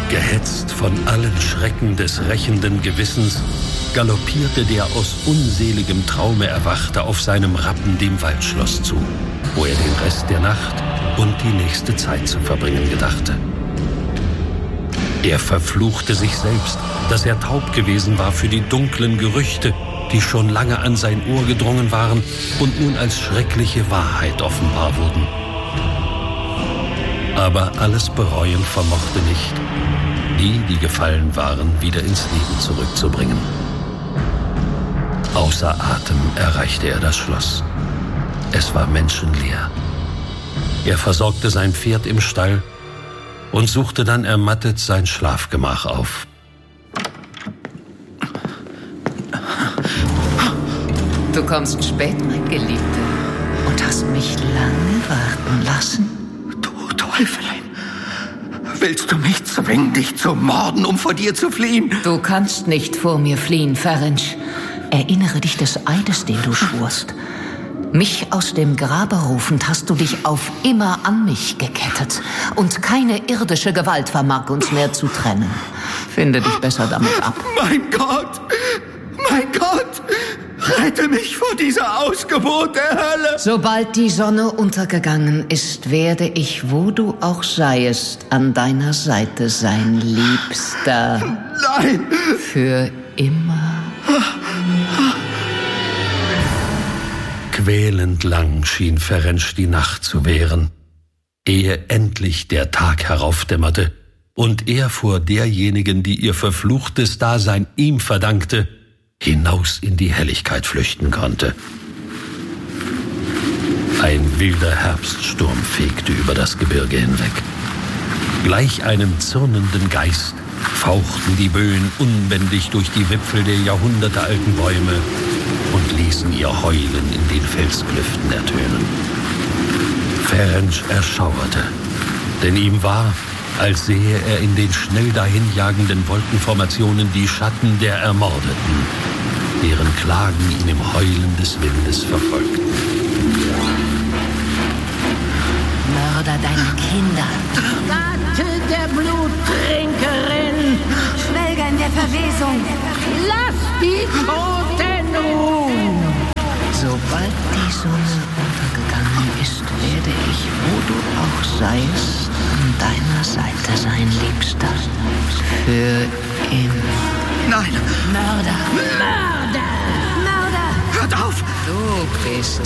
Gehetzt von allen Schrecken des rächenden Gewissens, galoppierte der aus unseligem Traume Erwachte auf seinem Rappen dem Waldschloss zu, wo er den Rest der Nacht und die nächste Zeit zu verbringen gedachte. Er verfluchte sich selbst, dass er taub gewesen war für die dunklen Gerüchte, die schon lange an sein Ohr gedrungen waren und nun als schreckliche Wahrheit offenbar wurden. Aber alles bereuen vermochte nicht, die gefallen waren, wieder ins Leben zurückzubringen. Außer Atem erreichte er das Schloss. Es war menschenleer. Er versorgte sein Pferd im Stall und suchte dann ermattet sein Schlafgemach auf. Du kommst spät, mein Geliebter, und hast mich lange warten lassen. Du Teufelin! Willst du mich zwingen, dich zu morden, um vor dir zu fliehen? Du kannst nicht vor mir fliehen, Ferenc. Erinnere dich des Eides, den du schwurst. Mich aus dem Grabe rufend hast du dich auf immer an mich gekettet. Und keine irdische Gewalt vermag uns mehr zu trennen. Finde dich besser damit ab. Mein Gott! Mein Gott! Rette mich vor dieser Ausgeburt der Hölle! Sobald die Sonne untergegangen ist, werde ich, wo du auch seiest, an deiner Seite sein, Liebster. Nein! Für immer. Quälend lang schien Ferenc die Nacht zu währen, ehe endlich der Tag heraufdämmerte und er vor derjenigen, die ihr verfluchtes Dasein ihm verdankte, hinaus in die Helligkeit flüchten konnte. Ein wilder Herbststurm fegte über das Gebirge hinweg. Gleich einem zürnenden Geist fauchten die Böen unbändig durch die Wipfel der jahrhundertealten Bäume und ließen ihr Heulen in den Felsklüften ertönen. Ferenc erschauerte, denn ihm war, als sehe er in den schnell dahinjagenden Wolkenformationen die Schatten der Ermordeten, deren Klagen ihn im Heulen des Windes verfolgten. Mörder deiner Kinder. Gatte der Bluttrinkerin. Schwelger in der Verwesung. Lass die Toten ruhen. Sobald die Sonne untergegangen ist, werde ich, wo du auch seist, an deiner Seite sein, Liebster. Für immer. Nein! Mörder! Mörder! Mörder! Hört auf! Du bist